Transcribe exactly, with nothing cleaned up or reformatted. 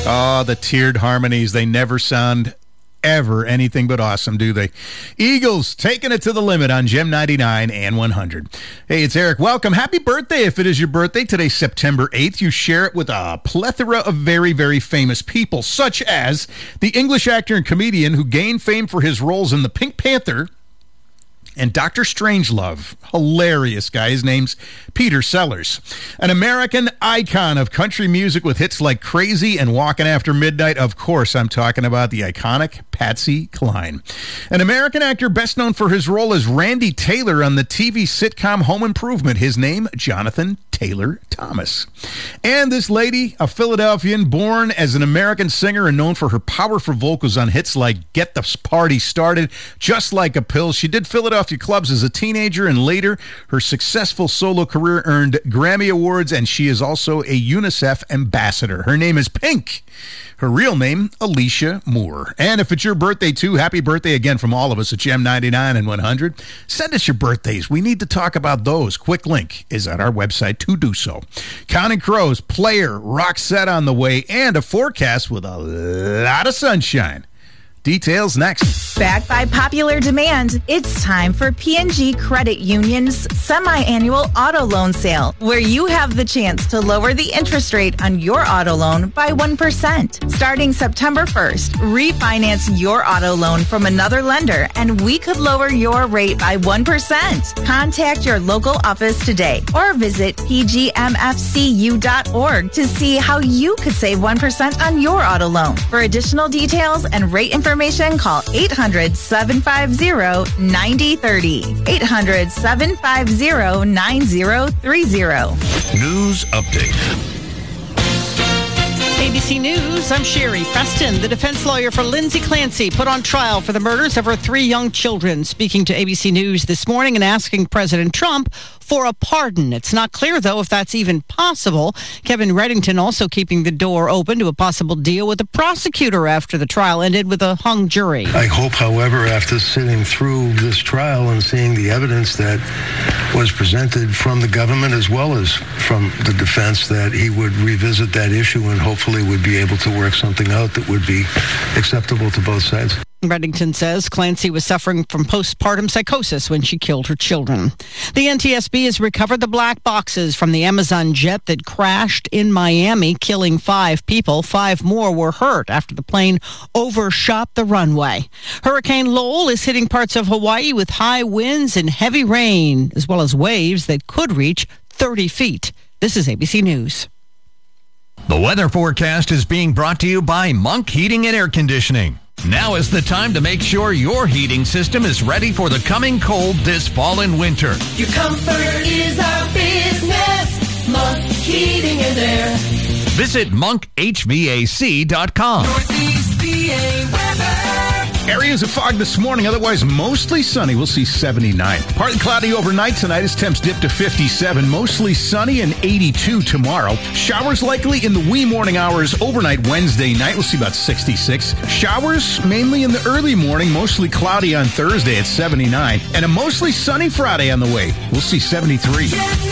Oh, the tiered harmonies. They never sound ever anything but awesome, do they? Eagles taking it to the limit on Gem ninety-nine and one hundred. Hey, it's Eric. Welcome. Happy birthday if it is your birthday. Today's September eighth. You share it with a plethora of very, very famous people, such as the English actor and comedian who gained fame for his roles in The Pink Panther and Doctor Strangelove. Hilarious guy. His name's Peter Sellers. An American icon of country music with hits like Crazy and Walking After Midnight. Of course, I'm talking about the iconic Patsy Cline. An American actor best known for his role as Randy Taylor on the T V sitcom Home Improvement. His name, Jonathan Taylor Thomas. And this lady, a Philadelphian, born as an American singer and known for her powerful vocals on hits like Get the Party Started, Just Like a Pill. She did Philadelphia clubs as a teenager, and later her successful solo career earned Grammy Awards, and she is also a UNICEF ambassador. Her name is Pink. Her real name, Alicia Moore. And if it's your birthday too, happy birthday again from all of us at Gem ninety-nine and one hundred. Send us your birthdays. We need to talk about those. Quick link is at our website to do so. Counting Crows, Player, Rock Set on the way, and a forecast with a lot of sunshine. Details next. Backed by popular demand, it's time for P and G Credit Union's semi-annual auto loan sale, where you have the chance to lower the interest rate on your auto loan by one percent. Starting September first, refinance your auto loan from another lender, and we could lower your rate by one percent. Contact your local office today or visit p g m f c u dot org to see how you could save one percent on your auto loan. For additional details and rate information, Information, call eight hundred, seven five zero, nine zero three zero. eight hundred, seven five zero, nine zero three zero. News update. A B C News, I'm Sherry Preston. The defense lawyer for Lindsay Clancy put on trial for the murders of her three young children, speaking to A B C News this morning and asking President Trump for a pardon. It's not clear, though, if that's even possible. Kevin Reddington also keeping the door open to a possible deal with the prosecutor after the trial ended with a hung jury. I hope, however, after sitting through this trial and seeing the evidence that was presented from the government as well as from the defense, that he would revisit that issue and hopefully would be able to work something out that would be acceptable to both sides. Reddington says Clancy was suffering from postpartum psychosis when she killed her children. The N T S B has recovered the black boxes from the Amazon jet that crashed in Miami, killing five people. Five more were hurt after the plane overshot the runway. Hurricane Lowell is hitting parts of Hawaii with high winds and heavy rain, as well as waves that could reach thirty feet. This is A B C News. The weather forecast is being brought to you by Monk Heating and Air Conditioning. Now is the time to make sure your heating system is ready for the coming cold this fall and winter. Your comfort is our business. Monk Heating and Air. Visit monk h v a c dot com. Northeast P A weather. Areas of fog this morning, otherwise mostly sunny. We'll see seventy-nine. Partly cloudy overnight tonight as temps dip to fifty-seven. Mostly sunny and eighty-two tomorrow. Showers likely in the wee morning hours overnight Wednesday night. We'll see about sixty-six. Showers mainly in the early morning. Mostly cloudy on Thursday at seventy-nine. And a mostly sunny Friday on the way. We'll see seventy-three.